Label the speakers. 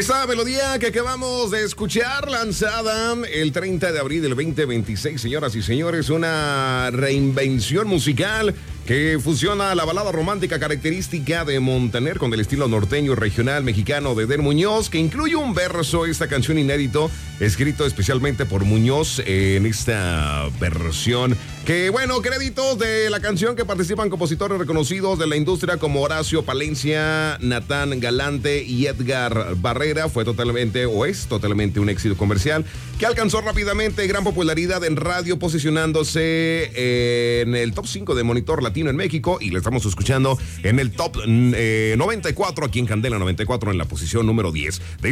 Speaker 1: Esa melodía que acabamos de escuchar, lanzada el 30 de abril del 2026, señoras y señores, una reinvención musical que fusiona la balada romántica característica de Montaner con el estilo norteño y regional mexicano de Eder Muñoz, que incluye un verso, esta canción inédito, escrito especialmente por Muñoz en esta versión. Que bueno, créditos de la canción que participan compositores reconocidos de la industria como Horacio Palencia, Natán Galante y Edgar Barrera. Fue totalmente, o es totalmente, un éxito comercial que alcanzó rápidamente gran popularidad en radio, posicionándose en el top 5 de Monitor Latino en México, y le estamos escuchando en el top 94 aquí en Candela 94 en la posición número 10.